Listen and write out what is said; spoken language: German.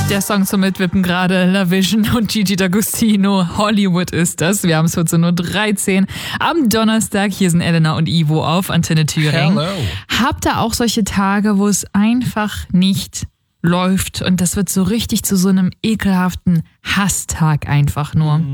Der Song zum Mitwippen gerade, La Vision und Gigi D'Agostino. Hollywood ist das. Wir haben es 14.13 Uhr am Donnerstag. Hier sind Elena und Ivo auf Antenne Thüringen. Hello. Habt ihr auch solche Tage, wo es einfach nicht läuft und das wird so richtig zu so einem ekelhaften Hasstag einfach nur?